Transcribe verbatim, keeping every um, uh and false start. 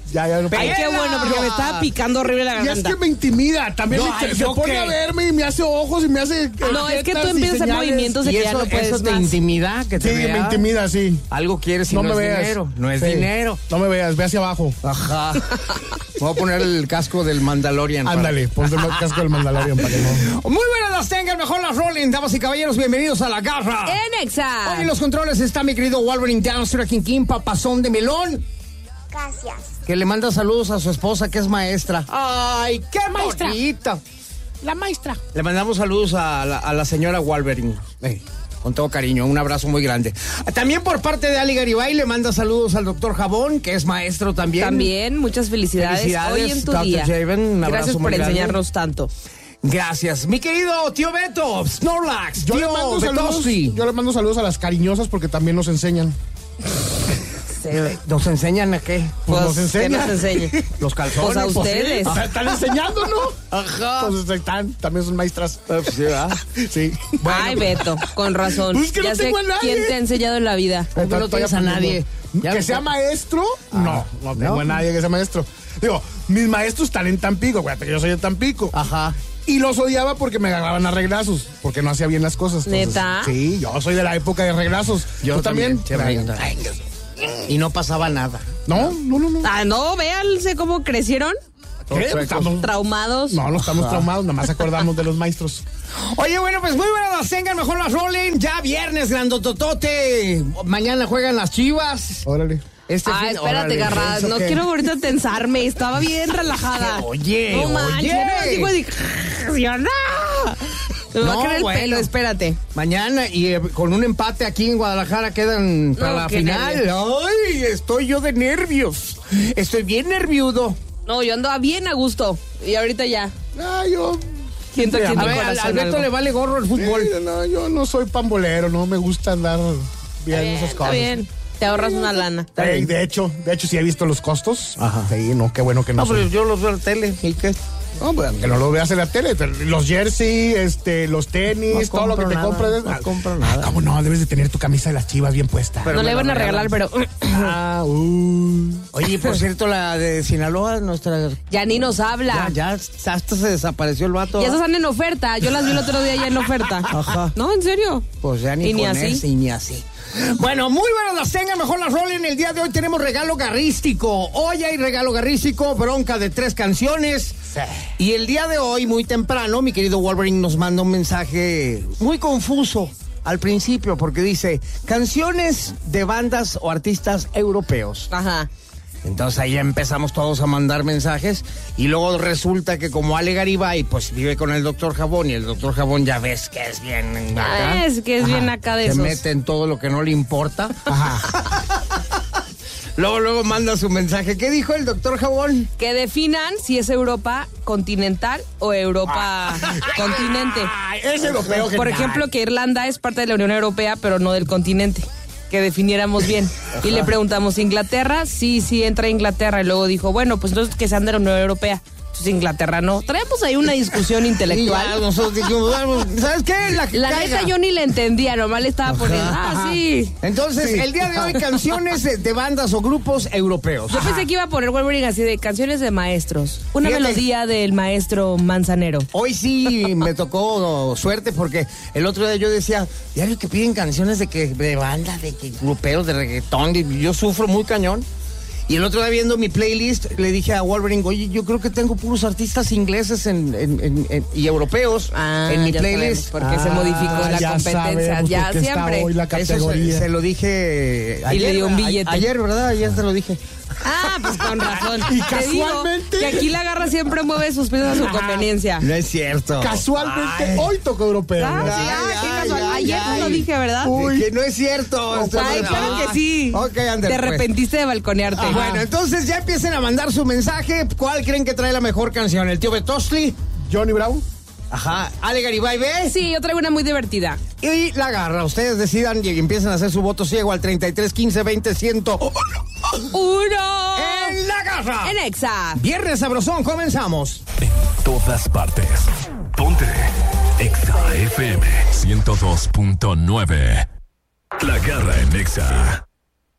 Ya, ya no puedo. Ay, qué bueno, porque me estaba picando horrible la Y es garganta. que me intimida. También No, me, ay, se ¿yo pone qué? a verme y me hace ojos y me hace. No, es que tú jetas y empiezas a hacer señales. movimientos de ¿Y que ya eso, no puedes eso te más. intimida? Que te Sí, vea? me intimida, sí. Algo quieres y No no, me es veas. dinero. No es Sí. dinero. No me veas, ve hacia abajo. Ajá. Voy a poner el casco del Mandalorian. para- Ándale, ponte el casco del Mandalorian para que no. Muy buenas las tengan, mejor las rolen, damas y caballeros, bienvenidos a La Garra. En Exa. Hoy en los controles está mi querido Wolverine Downstream, King King, papazón de melón, Gracias. que le manda saludos a su esposa, que es maestra. Ay, qué maestra. Bonita. La maestra. Le mandamos saludos a la, a la señora Wolverine. Eh, con todo cariño, un abrazo muy grande. También por parte de Ali Garibay le manda saludos al doctor Jabón, que es maestro también. También, muchas felicidades, Felicidades, hoy en tu doctor día. Javen, un abrazo Gracias por muy grande. enseñarnos tanto. Gracias. Mi querido tío Beto, Snorlax, Yo le, tío mando saludos, Betossi. yo le mando saludos a las cariñosas porque también nos enseñan. ¿Nos enseñan a qué? Pues nos ¿qué enseñan. nos enseñe? Los calzones. Pues a pues, sí. ustedes. O sea, están enseñando, ¿no? Ajá. Pues están, también son maestras. Pues, sí, ¿verdad? Sí. Ay, Beto, con razón. Pues que ya no sé tengo a nadie. quién te ha enseñado en la vida. ¿Cómo que no Estoy tienes a aprendiendo. nadie? Ya ¿Que ves- sea maestro? no, no tengo ¿no? a nadie que sea maestro. Digo, mis maestros están en Tampico, acuérdate que yo soy de Tampico. Ajá. Y los odiaba porque me agarraban a reglazos, porque no hacía bien las cosas. Entonces, ¿Neta? Sí, yo soy de la época de reglazos. Yo ¿Tú también? también, sí, Ay, Y no pasaba nada. No, no, no, no. Ah, no, véanse cómo crecieron. ¿Qué? chuecos. Estamos- Traumados. No, no estamos traumados, nada más acordamos de los maestros. Oye, bueno, pues muy buenas las tengan, mejor las rolen. Ya viernes, grandototote. Mañana juegan las Chivas. Órale. Este Ah, fin- espérate, órale, Garra, ¿eso no qué? quiero ahorita tensarme, estaba bien relajada. Oye, no manches, oye. no, así fue de- ¿sí o no? Me va No, a caer el bueno. pelo, espérate. Mañana y eh, con un empate aquí en Guadalajara quedan para No, la qué final. Ay, estoy yo de nervios. Estoy bien nerviudo. No, yo ando bien a gusto. Y ahorita ya. Ah, yo. Siento que en A mi ver, al, corazón al Beto algo. le vale gorro el fútbol. Sí, no, yo no soy pambolero, no me gusta andar viendo Bien, esas está cosas. bien. Te ahorras una lana. Ey, de hecho, de hecho sí he visto los costos. Ajá. Sí, no, qué bueno que no. No, pero soy- yo los veo en la tele. ¿Y qué? No, pues, que no lo veas en la tele. pero los jersey, este, los tenis, No todo lo que compro te nada, compras. no Ah, compro nada. ¿Cómo no? Debes de tener tu camisa de las Chivas bien puesta. Pero no me le lo van a regalar, regalan. pero Ah, uh. Oye, por cierto, la de Sinaloa, nuestra... ya ni nos habla. Ya, ya, hasta se desapareció el vato. Ya esas están en oferta. Yo las vi el otro día ya en oferta. Ajá. No, en serio. Pues ya ni, Y ni con así. ese, y ni así. Bueno, muy buenas las tengan, mejor las rolen. El día de hoy tenemos regalo garrístico. Hoy hay regalo garrístico, bronca de tres canciones. Y el día de hoy, muy temprano, mi querido Wolverine nos manda un mensaje muy confuso al principio, porque dice, canciones de bandas o artistas europeos. Ajá. Entonces ahí empezamos todos a mandar mensajes y luego resulta que como Ale Garibay pues vive con el doctor Jabón y el doctor Jabón ya ves que es bien acá. Ah, es que es bien acá de Se esos. mete en todo lo que no le importa. Luego, luego manda su mensaje. ¿Qué dijo el doctor Jabón? Que definan si es Europa continental o Europa continente. Ay, es europeo. Por genial. ejemplo, que Irlanda es parte de la Unión Europea, pero no del continente. Que definiéramos bien. Y le preguntamos, ¿Inglaterra? Sí, sí, entra Inglaterra. Y luego dijo, bueno, pues entonces que sean de la Unión Europea. Entonces Inglaterra no. Traemos ahí una discusión Y ya intelectual. nosotros dijimos, vamos, ¿sabes qué? La, que La caiga. neta yo ni le entendía, nomás le estaba poniendo, ah, sí. Entonces, Sí. el día de hoy, canciones de, de bandas o grupos europeos. Yo pensé que iba a poner Wolverine así de canciones de maestros. Una Fíjate. melodía del maestro Manzanero. Hoy sí me tocó suerte porque el otro día yo decía, diario que piden canciones de que de banda, de que gruperos, de reggaetón, y yo sufro muy cañón. Y el otro día viendo mi playlist le dije a Wolverine, oye, yo creo que tengo puros artistas ingleses en, en- en- en- y europeos Ah, en mi ya playlist. sabemos, porque se modificó Ah, la ya competencia. sabemos Ya por qué está siempre. hoy la Eso se, categoría. se lo dije ayer. le dio un a- billete. Ayer, ¿verdad? Ayer te lo dije. Ah, pues con razón. Y Te digo casualmente- que aquí la garra siempre mueve sus pies a su conveniencia. No es cierto. Casualmente, Ay. hoy tocó europeo. Ah, ¿verdad? sí, ah, Ay, qué ay, casual. ay, Ayer ay. te lo dije, ¿verdad? Uy, que no es cierto. Ay, claro que sí. Ok, ándale, Te pues. arrepentiste de balconearte. Ah, bueno, entonces ya empiecen a mandar su mensaje. ¿Cuál creen que trae la mejor canción? ¿El tío Betosli? Johnny Brown. Ajá. ¿Ale Garibay B? Sí, yo traigo una muy divertida. Y La Garra. Ustedes decidan y empiecen a hacer su voto ciego al treinta y tres quince veinte cien. Uno. ¡En La Garra! En Exa. Viernes sabrosón, comenzamos. En todas partes. Ponte Exa F M ciento dos punto nueve. La Garra en Exa.